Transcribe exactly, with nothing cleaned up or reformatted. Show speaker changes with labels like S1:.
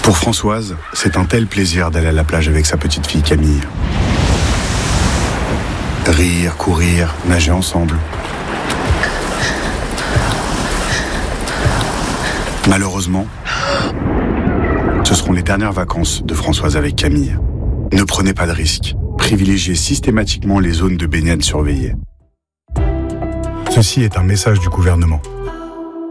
S1: Pour Françoise, c'est un tel plaisir d'aller à la plage avec sa petite fille Camille. Rire, courir, nager ensemble. Malheureusement, ce seront les dernières vacances de Françoise avec Camille. Ne prenez pas de risques. Privilégiez systématiquement les zones de baignade surveillées. Ceci est un message du gouvernement.